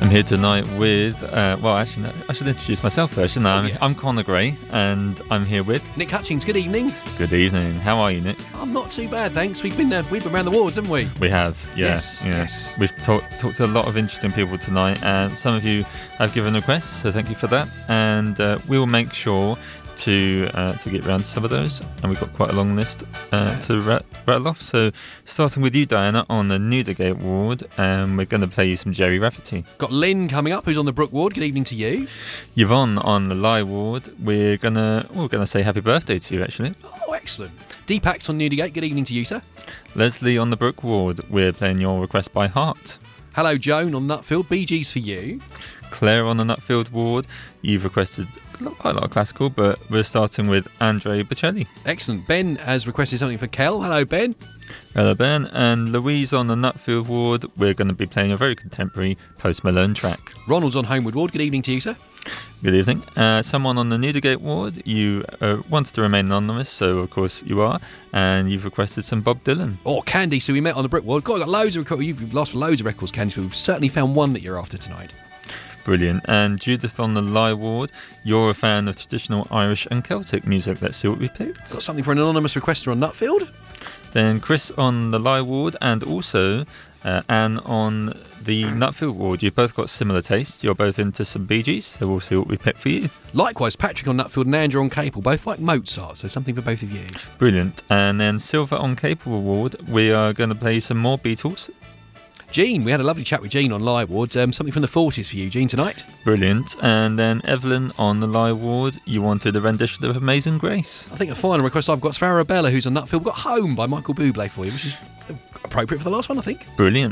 I'm here tonight with, actually, no, I should introduce myself first, shouldn't I? Yes. I'm Connor Gray, and I'm here with... Nick Hutchings, good evening. Good evening. How are you, Nick? I'm not too bad, thanks. We've been around the wards, haven't we? We have, Yes. We've talked to a lot of interesting people tonight, and some of you have given requests, so thank you for that. And we will make sure to get around to some of those, and we've got quite a long list to rattle off. So starting with you, Diana, on the Newdigate ward, and we're going to play you some Gerry Rafferty. Got Lynn coming up, who's on the Brook ward. Good evening to you. Yvonne on the Lie ward, we're gonna say happy birthday to you, actually. Oh, excellent. Deepak's on Newdigate. Good evening to you, sir. Leslie on the Brook ward, we're playing your request by heart. Hello, Joan on Nutfield. BG's for you. Claire on the Nutfield ward, you've requested quite a lot of classical, but we're starting with Andre Bocelli. Excellent. Ben has requested something for Kel. Hello, Ben. Hello, Ben. And Louise on the Nutfield ward, we're going to be playing a very contemporary Post Malone track. Ronald's on Homewood ward. Good evening to you, sir. Good evening. Someone on the Newdigate ward, you wanted to remain anonymous, so of course you are, and you've requested some Bob Dylan. Oh, Candy, so we met on the Brook ward. God, I've got loads of records. You've asked for loads of records, Candy, but we've certainly found one that you're after tonight. Brilliant. And Judith on the Lie ward, you're a fan of traditional Irish and Celtic music. Let's see what we picked. Got something for an anonymous requester on Nutfield. Then Chris on the Lie ward, and also Anne on the Nutfield ward. You've both got similar tastes. You're both into some Bee Gees, so we'll see what we pick for you. Likewise, Patrick on Nutfield and Andrew on Capel, both like Mozart, so something for both of you. Brilliant. And then Silver on Capel ward, we are going to play some more Beatles. Jean, we had a lovely chat with Jean on Lie ward. Something from the 40s for you, Jean, tonight. Brilliant. And then Evelyn on the Lie ward, you wanted a rendition of Amazing Grace. I think a final request I've got is for Arabella, who's on Nutfield. We've got Home by Michael Bublé for you, which is appropriate for the last one, I think. Brilliant.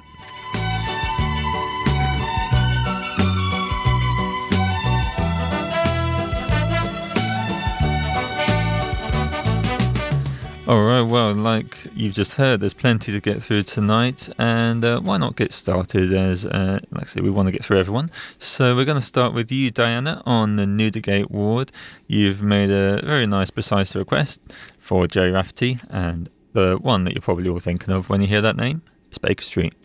Alright, well, like you've just heard, there's plenty to get through tonight, and why not get started as, like I say, we want to get through everyone. So we're going to start with you, Diana, on the Newdigate ward. You've made a very nice, precise request for Gerry Rafferty, and the one that you're probably all thinking of when you hear that name is Baker Street.